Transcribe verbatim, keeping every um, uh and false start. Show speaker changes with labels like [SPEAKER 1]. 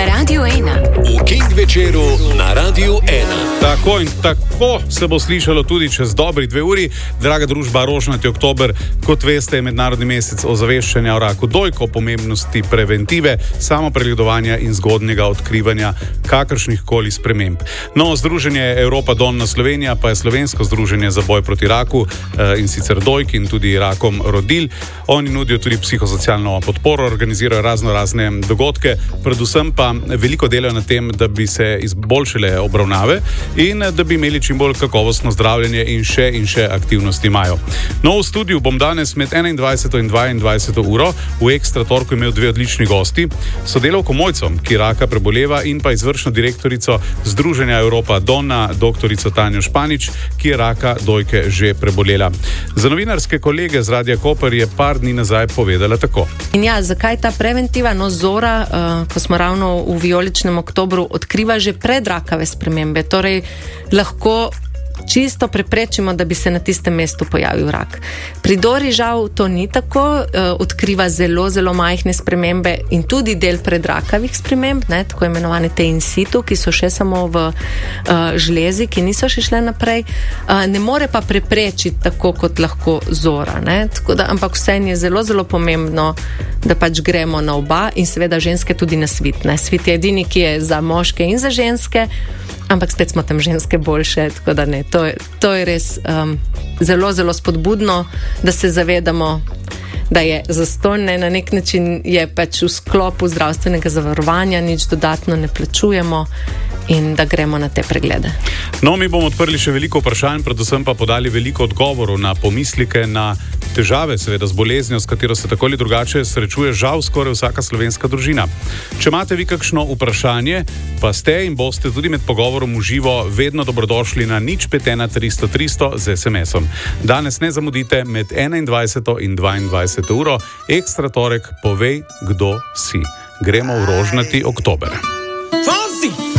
[SPEAKER 1] Radio ena.
[SPEAKER 2] Vikend večeru na Radiu ena.
[SPEAKER 3] Tako in tako se bo slišalo tudi čez dobri dve uri. Draga družba, rožnati oktober, kot veste, je mednarodni mesec ozaveščanja o raku dojk, o pomembnosti preventive, samopregledovanja in zgodnjega odkrivanja kakršnih koli sprememb. No, Združenje Europa-Donna Slovenija pa je slovensko združenje za boj proti raku eh, in sicer dojk in tudi rakom rodil. Oni nudijo tudi psihosocialno podporo, organizirajo razno razne dogodke, predvsem pa veliko delajo na tem, da bi se izboljšale obravnave in da bi imeli čim bolj kakovostno zdravljenje in še in še aktivnosti imajo. No, v studiu bom danes med enaindvajseto in dvaindvajseto uro v Ekstra torku imel dve odlični gosti, sodelavko Mojco, ki raka preboleva, in pa izvršno direktorico Združenja Europa-Donna, doktorico Tanjo Španič, ki je raka dojke že prebolela. Za novinarske kolege z Radia Koper je par dni nazaj povedala tako.
[SPEAKER 4] In ja, zakaj ta preventiva? No, Zora, uh, ko smo ravno v vijoličnem oktobru, odkriva že predrakave spremembe, torej lahko čisto preprečimo, da bi se na tistem mestu pojavil rak. Pri Dori žal to ni tako, uh, odkriva zelo, zelo majhne spremembe in tudi del predrakavih sprememb, ne, tako imenovane te in situ, ki so še samo v uh, žlezi, ki niso še šle naprej. Uh, ne more pa preprečiti tako, kot lahko Zora. Ne, tako da, ampak vseeno je zelo, zelo pomembno, da pač gremo na oba in seveda ženske tudi na svit. Ne. Svit je edini, ki je za moške in za ženske, ampak spet smo tam ženske boljše, tako da ne, to je, to je res um, zelo, zelo spodbudno, da se zavedamo, da je zastonj, na nek način je pač v sklopu zdravstvenega zavarovanja, nič dodatno ne plačujemo in da gremo na te preglede.
[SPEAKER 3] No, mi bomo odprli še veliko vprašanj, predvsem pa podali veliko odgovorov na pomislike, na težave, seveda z boleznjo, s katero se tako ali drugače srečuje žal skoraj vsaka slovenska družina. Če imate vi kakšno vprašanje, pa ste in boste tudi med pogovorom v živo vedno dobrodošli na nič pet ena tristo tristo z es em esom. Danes ne zamudite med enaindvajseto in dvaindvajseto uro. Ekstra torek, povej, kdo si. Gremo v rožnati oktober.
[SPEAKER 5] Fancy!